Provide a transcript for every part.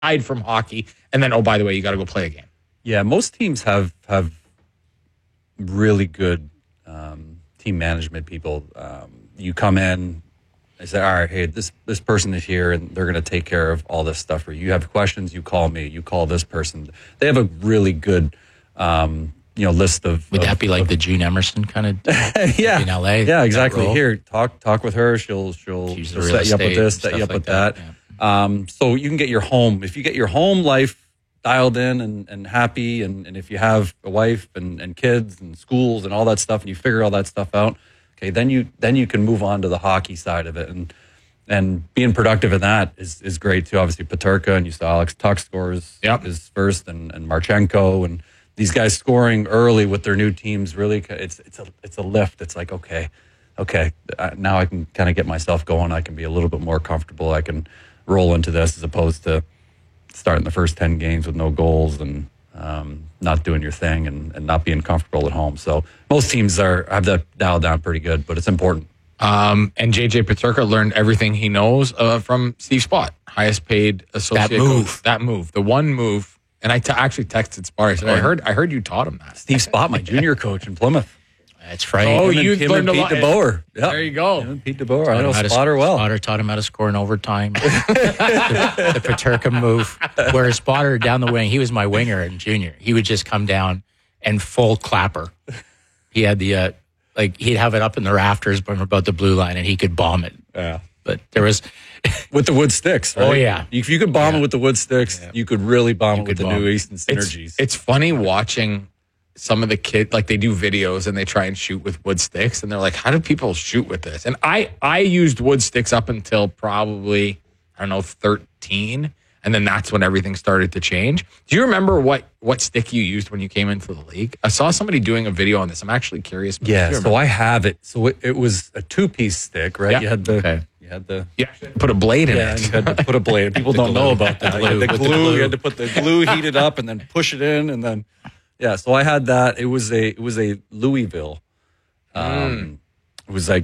aside from hockey, and then, oh, by the way, you got to go play a game. Yeah, most teams have really good team management people. You come in, they say, all right, hey, this person is here, and they're going to take care of all this stuff for you. You have questions, you call me. You call this person. They have a really good list of. Would that be like the June Emerson kind of yeah. in LA? Yeah, exactly. Here, talk with her. She'll set you up with this, set you up with that. Yeah. So you can get your home. If you get your home life dialed in and happy, and if you have a wife and kids and schools and all that stuff, and you figure all that stuff out, okay, then you can move on to the hockey side of it, and being productive in that is great too. Obviously, Peterka, and you saw Alex Tuch scores his first, and Marchenko, and these guys scoring early with their new teams. Really, it's a lift. It's like okay, now I can kind of get myself going. I can be a little bit more comfortable. I can roll into this as opposed to starting the first 10 games with no goals and not doing your thing and not being comfortable at home. So most teams have that dialed down pretty good, but it's important. And JJ Peterka learned everything he knows from Steve Spott, highest paid associate coach. That move, the one move. And I actually texted Spott. I said, I heard you taught him that. Steve Spott, my junior coach in Plymouth. That's right. Oh, you learned a lot. Pete DeBoer. Yep. There you go. Pete DeBoer. I know Spotter well. Spotter taught him how to score in overtime. the Peterka move. Where Spotter down the wing, he was my winger in junior. He would just come down and full clapper. He had the, he'd have it up in the rafters from about the blue line, and he could bomb it. Yeah. But there was... with the wood sticks, right? Oh, yeah. If you could bomb it with the wood sticks, you could really bomb it with the New Eastern Synergies. It's funny watching some of the kids, they do videos and they try and shoot with wood sticks, and they're like, how do people shoot with this? And I used wood sticks up until probably, 13, and then that's when everything started to change. Do you remember what stick you used when you came into the league? I saw somebody doing a video on this. I'm actually curious. Yeah, so I have it. So it was a 2-piece stick, right? Yeah. You had the... Okay. You put a blade in it. And you had to put a blade. People don't know about that. The glue. You had to put the glue, heat it up, and then push it in, and then so I had that. It was a Louisville. It was like,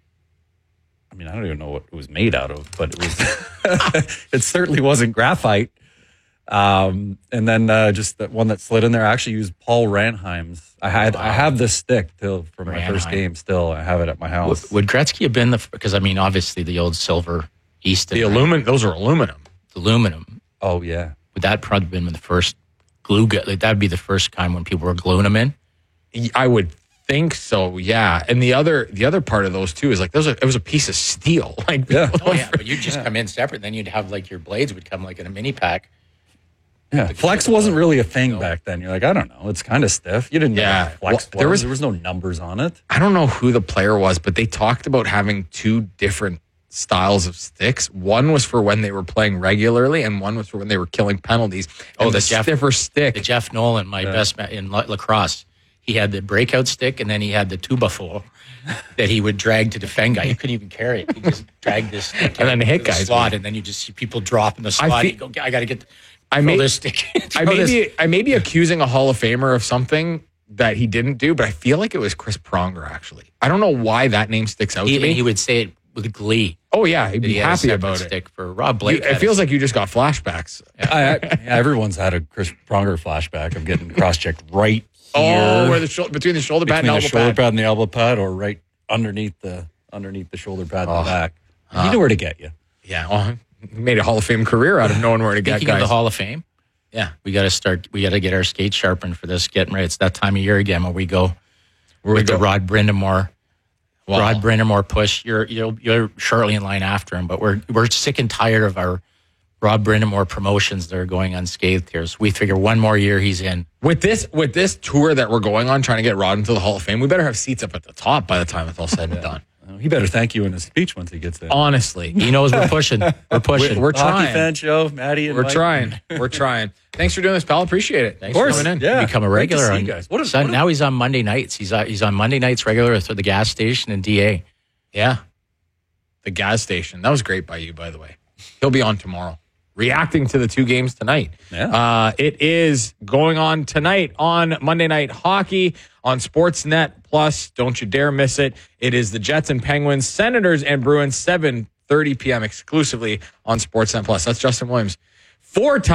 I don't even know what it was made out of, but it was. It certainly wasn't graphite. And then just the one that slid in there. I actually used Paul Ranheim's. I have this stick from my first game still. I have it at my house. Would Gretzky have been because obviously the old silver Easton. Those are aluminum. Aluminum. Oh yeah. Would that probably been the first glue? That'd be the first time when people were gluing them in. I would think so. Yeah. And the other part of those too is it was a piece of steel. But you'd just come in separate. Then you'd have your blades would come in a mini pack. Yeah, flex wasn't really a thing back then. You're like, I don't know, it's kind of stiff. You didn't know what flex was. There was no numbers on it. I don't know who the player was, but they talked about having two different styles of sticks. One was for when they were playing regularly, and one was for when they were killing penalties. And the stiffer stick. The Jeff Nolan, my best man in lacrosse, he had the breakout stick, and then he had the two-by-four that he would drag to defend guy. You couldn't even carry it. He just dragged this stick and then hit guys. Slot, and then you just see people drop in the slot. I got to get... I may be accusing a Hall of Famer of something that he didn't do, but I feel like it was Chris Pronger, actually. I don't know why that name sticks out to me. He would say it with glee. Oh, yeah. He'd be happy about it. Stick for Rob Blake. It feels like you just got flashbacks. Everyone's had a Chris Pronger flashback of getting cross-checked right here. Oh, where between the shoulder pad and elbow pad. Between the shoulder pad and the elbow pad, or right underneath the shoulder pad in the back. He knew where to get you. Yeah, well, made a Hall of Fame career out of knowing where to get guys. Speaking of the Hall of Fame, we got to get our skates sharpened for this. Getting ready. It's that time of year again where we go with the Rod Brindamore. Wow. Rod Brindamore push. You're shortly in line after him, but we're sick and tired of our Rod Brindamore promotions that are going unscathed here. So we figure one more year he's in. With this tour that we're going on, trying to get Rod into the Hall of Fame, we better have seats up at the top by the time it's all said and done. He better thank you in his speech once he gets there. Honestly. He knows we're pushing. We're pushing. We're trying. Hockey fan show, Maddie and We're Mike. trying. We're trying. Thanks for doing this, pal. Appreciate it. Thanks for coming in. Yeah. Become a regular on guys. Now he's on Monday nights. He's on Monday nights regular at the gas station in DA. Yeah. The gas station. That was great by you, by the way. He'll be on tomorrow. Reacting to the two games tonight. Yeah. It is going on tonight on Monday Night Hockey on Sportsnet Plus. Don't you dare miss it. It is the Jets and Penguins, Senators and Bruins, 7:30 p.m. exclusively on Sportsnet Plus. That's Justin Williams 4